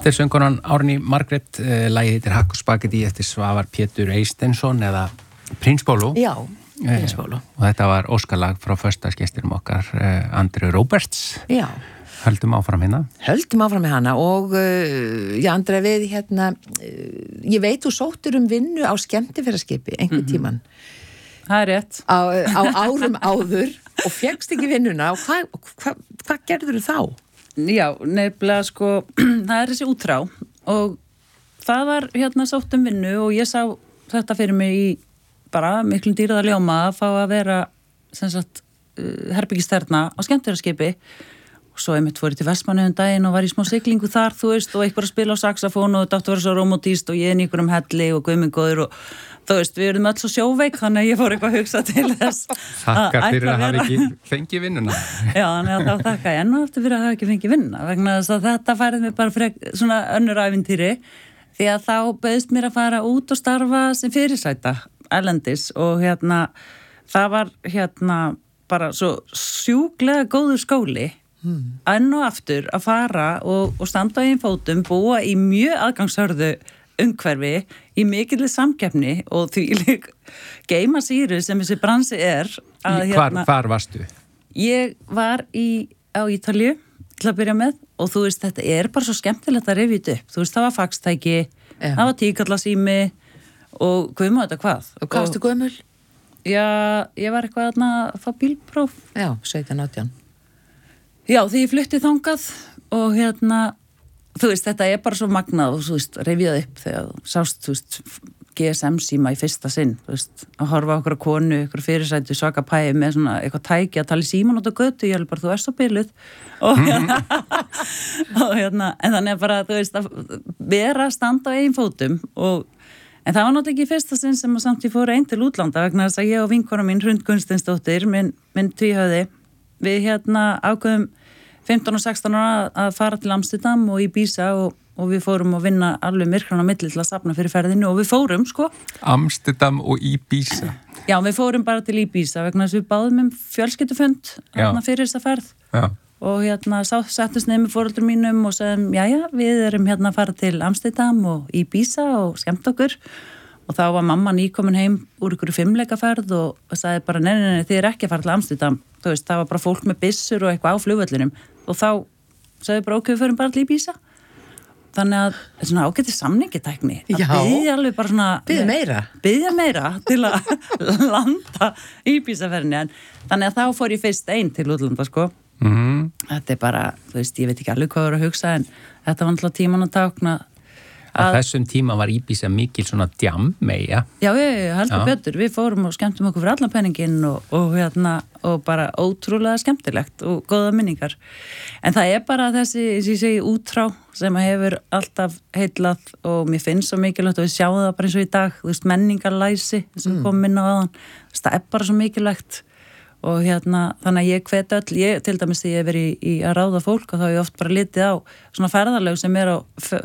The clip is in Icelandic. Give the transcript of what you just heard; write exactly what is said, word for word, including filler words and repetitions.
Þetta er söngkonan Árný Margrét, lagið heitir Hakk og spagetti eftir Svavar Pétur Eysteinsson eða Prins Bólo. Já, Prins Bólo. Og þetta var óskalag frá föstudagsgestinum okkar, Andri Róberts. Já. Höldum áfram hérna. Höldum áfram með hana og uh, já, Andri, við hérna, uh, ég veit þú sóttur um vinnu á skemmtiferðaskipi einhvern mm-hmm. tímann. Það er rétt. Á, á árum áður og fékkst ekki vinnuna og hvað hva, hva gerður þú þá? Já, nefnilega sko, það er þessi útrá og það var hérna sótt um vinnu og ég sá þetta fyrir mig í bara miklum dýraða ljóma að fá að vera sem sagt herbyggisterna á skemmtiferðaskipi og svo einmitt fór ég til Vestmannaeyja um daginn og var í smá siglingu þar, þú veist, og eitthvað að spila á saxofón og þetta átti að vera svo romantískt og ég er í einhverjum helli og guðmingóður og þú veist, við erum öll svo sjóveik, þannig að ég fór eitthvað að hugsa til þess. Þakkar fyrir að hafa ekki fengið vinnuna. Já, þannig að þá þakka ég enn og aftur fyrir að hafa ekki fengið vinnuna, vegna þess að þetta færið mér bara frek, svona önnur ævintýri, því að þá bauðst mér að fara út og starfa sem fyrirsæta erlendis og hérna, það var hérna bara svo sjúklega góður skóli, hmm. enn og aftur að fara og, og standa á einn fótum, búa í mjög aðgangshörðu umhverfi í mikilli samkeppni og því lík geima sýru sem þessi bransi er að, hvar, hérna, hvar varstu? Ég var í, á Ítalíu til að byrja með og þú veist þetta er bara svo skemmtilegt að rifja þetta upp þú veist það var faxtæki, yeah. það var tíkallasími og hvað má þetta hvað og hvað varstu gömul? Já, ég var eitthvað að fá bílpróf Já, sautján átján Já, því ég flutti þangað og hérna þú veist, þetta er bara svo magnað og þú veist, rifjað upp þegar sást, þú veist, G S M-síma í fyrsta sinn, þú veist, að horfa okkur að konu, okkur fyrirsætu, svaka pæi með svona eitthvað tæki að tala í síman út á götu, ég held bara, þú er svo byluð og hérna, og hérna, en þannig að bara, þú veist, að vera að standa á eigin fótum og, en það var náttúrulega ekki í fyrsta sinn sem að samt ég fór einn til útlanda vegna þess að ég og vinkona mín, Hrund Gunnsteinsdóttir, minn, minn tvíhöfði, við hérna ákveðum fimmtán og sextán ára að fara til Amsterdam og Ibiza og, og við fórum að vinna alveg myrkran á milli til að safna fyrir ferðinu og við fórum, sko. Amsterdam og Ibiza? Já, við fórum bara til Ibiza vegna þess að við báðum um fjölskyldufund hérna fyrir þessa ferð Já. Og hérna settust nefnir fóröldur mínum og sagðum, jæja, við erum hérna að fara til Amsterdam og Ibiza og skemmt okkur og þá var mamma nýkomin heim úr ykkur fimmleikaferð og sagði bara, nei, nei, nei, þið er ekki að fara til Amsterdam, þú veist, það var bara fólk með byssur og eitthvað á flugvellinum og þá sagði bara, ok, við förum bara til Ibiza þannig að, svona ágæti samningitækni að byggja alveg bara svona byggja meira byggja meira til að landa Ibiza-ferðinni en þannig að þá fór ég fyrst einn til útlanda, sko mm-hmm. Þetta er bara, þú veist, ég veit ekki alveg hvað var að hugsa en þetta var alltaf tíman að tákna Á þessum tíma var Ibiza mikil svona djammeyja. Já, ég heldur betur. Við fórum og skemmtum okkur fyrir allan penninginn og, og, hérna, og bara ótrúlega skemmtilegt og góða minningar. En það er bara þessi, eins og ég segi, útrá sem hefur alltaf heillað og mér finnst svo mikilvægt og við sjáum það bara eins og í dag, þú veist, menningarlæsi sem mm. kom inn á aðan. Það er bara svo mikilvægt og hérna, þannig að ég hvet öll, ég til dæmis því ég hef verið í, í að ráða fólk og þá hef ég oft bara litið á svona ferðalög sem er á